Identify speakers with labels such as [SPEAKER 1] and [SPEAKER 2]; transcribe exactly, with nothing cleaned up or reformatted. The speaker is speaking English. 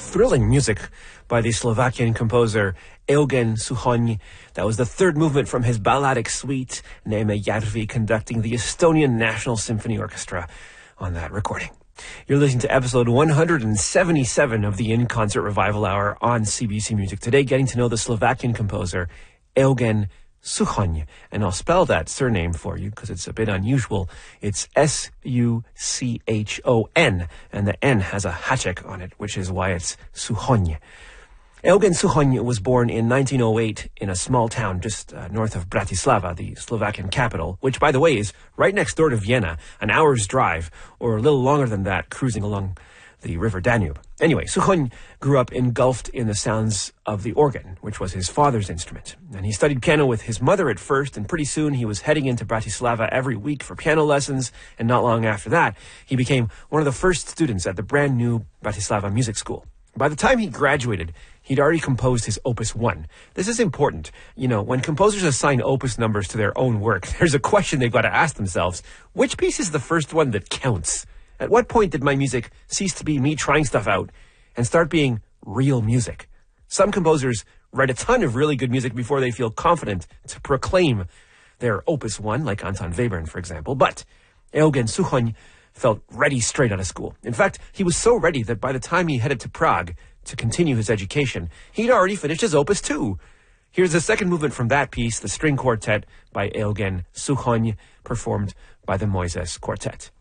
[SPEAKER 1] thrilling music by the Slovakian composer Eugen Suchony. That was the third movement from his balladic suite, Neeme Järvi conducting the Estonian National Symphony Orchestra on that recording. You're listening to episode one hundred seventy-seven of the In Concert Revival Hour on C B C Music today, getting to know the Slovakian composer Eugen Suchony. And I'll spell that surname for you because it's a bit unusual. It's S U C H O N, and the N has a haček on it, which is why it's Suchony. Eugen Suchony was born in nineteen oh eight in a small town just uh, north of Bratislava, the Slovakian capital, which, by the way, is right next door to Vienna, an hour's drive, or a little longer than that, cruising along the river Danube. Anyway, Suchony grew up engulfed in the sounds of the organ, which was his father's instrument. And he studied piano with his mother at first, and pretty soon he was heading into Bratislava every week for piano lessons, and not long after that, he became one of the first students at the brand new Bratislava Music School. By the time he graduated, he'd already composed his Opus one. This is important. You know, when composers assign opus numbers to their own work, there's a question they've got to ask themselves. Which piece is the first one that counts? At what point did my music cease to be me trying stuff out and start being real music? Some composers write a ton of really good music before they feel confident to proclaim their Opus one, like Anton Webern, for example. But Eugen Suchony felt ready straight out of school. In fact, he was so ready that by the time he headed to Prague to continue his education, he'd already finished his Opus two. Here's the second movement from that piece, the string quartet by Eugen Suchony, performed by the Moises Quartet.